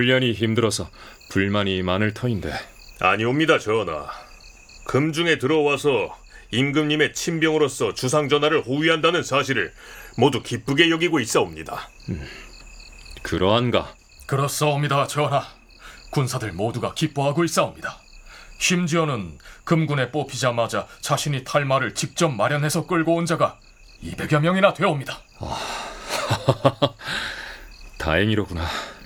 훈련이 힘들어서 불만이 많을 터인데. 아니옵니다, 전하. 금중에 들어와서 임금님의 친병으로서 주상전하를 호위한다는 사실을 모두 기쁘게 여기고 있사옵니다. 그러한가? 그렇사옵니다, 전하. 군사들 모두가 기뻐하고 있사옵니다. 심지어는 금군에 뽑히자마자 자신이 탈 말을 직접 마련해서 끌고 온 자가 200여 명이나 되옵니다. 다행이로구나.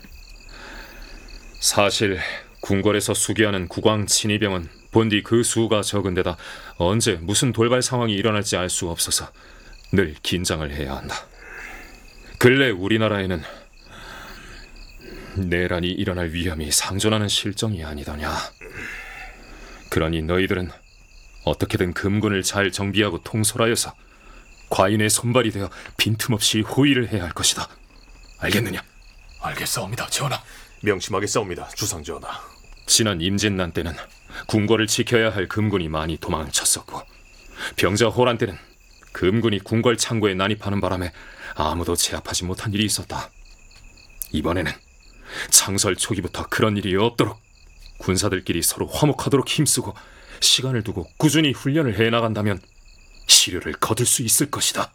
사실 궁궐에서 수기하는 국왕 친위병은 본디 그 수가 적은데다 언제 무슨 돌발 상황이 일어날지 알 수 없어서 늘 긴장을 해야 한다. 근래 우리나라에는 내란이 일어날 위험이 상존하는 실정이 아니더냐. 그러니 너희들은 어떻게든 금군을 잘 정비하고 통솔하여서 과인의 손발이 되어 빈틈없이 호위를 해야 할 것이다. 알겠느냐? 알겠사옵니다, 전하. 명심하겠사옵니다, 주상전하. 지난 임진난 때는 궁궐을 지켜야 할 금군이 많이 도망쳤었고, 병자 호란 때는 금군이 궁궐 창고에 난입하는 바람에 아무도 제압하지 못한 일이 있었다. 이번에는 창설 초기부터 그런 일이 없도록 군사들끼리 서로 화목하도록 힘쓰고 시간을 두고 꾸준히 훈련을 해나간다면 시료를 거둘 수 있을 것이다.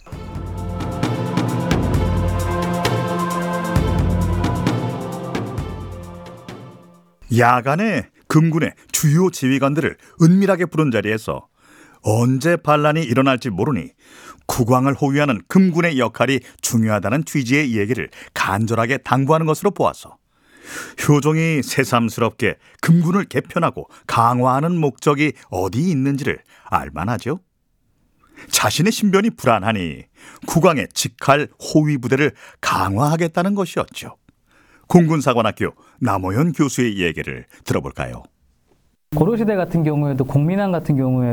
야간에 금군의 주요 지휘관들을 은밀하게 부른 자리에서 언제 반란이 일어날지 모르니 국왕을 호위하는 금군의 역할이 중요하다는 취지의 얘기를 간절하게 당부하는 것으로 보아서 효종이 새삼스럽게 금군을 개편하고 강화하는 목적이 어디 있는지를 알만하죠. 자신의 신변이 불안하니 국왕의 직할 호위 부대를 강화하겠다는 것이었죠. 공군사관학교 남호연 교수의 얘기를 들어볼까요? 고려시대 같은 경우에도 공민왕 같은 경우에